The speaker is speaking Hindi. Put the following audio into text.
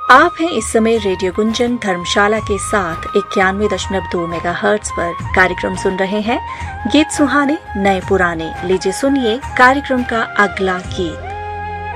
आप हैं इस समय रेडियो गुंजन धर्मशाला के साथ 91.2 मेगाहर्ट्ज पर कार्यक्रम सुन रहे हैं। गीत सुहाने नए पुराने, लीजिए सुनिए कार्यक्रम का अगला गीत।